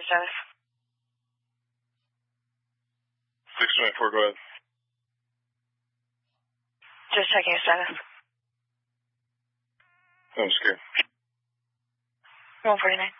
status. 624, go ahead. Just checking your status. I'm scared. 149.